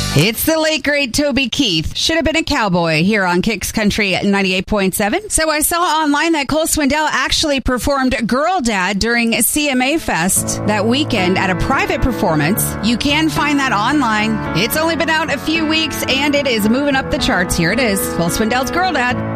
It's the late, great Toby Keith. Should have been a cowboy here on Kicks Country 98.7. So I saw online that Cole Swindell actually performed Girl Dad during CMA Fest that weekend at a private performance. You can find that online. It's only been out a few weeks, and it is moving up the charts. Here it is, Cole Swindell's Girl Dad.